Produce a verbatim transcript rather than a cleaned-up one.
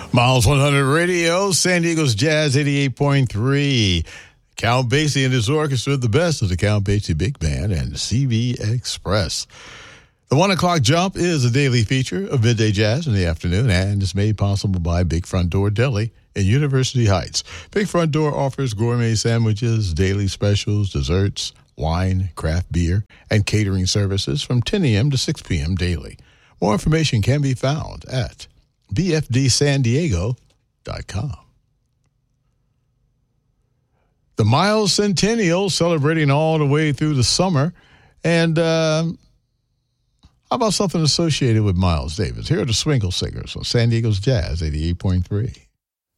Miles one hundred Radio, San Diego's Jazz eighty-eight point three. Count Basie and his orchestra, the best of the Count Basie Big Band and C V Express. The one o'clock jump is a daily feature of Midday Jazz in the afternoon and is made possible by Big Front Door Deli in University Heights. Big Front Door offers gourmet sandwiches, daily specials, desserts, wine, craft beer, and catering services from ten a.m. to six p.m. daily. More information can be found at b f d san diego dot com. The Miles Centennial celebrating all the way through the summer. And uh, how about something associated with Miles Davis? Here are the Swingle Singers on San Diego's Jazz eighty-eight point three.